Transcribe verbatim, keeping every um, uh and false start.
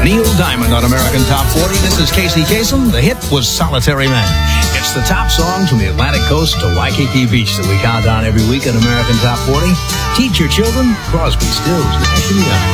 Neil Diamond on American Top forty. This is Casey Kasem. The hit was Solitary Man. It's the top songs from the Atlantic Coast to Waikiki Beach that we count on every week at American Top forty. Teach your children Crosby, Stills, Nash and Young.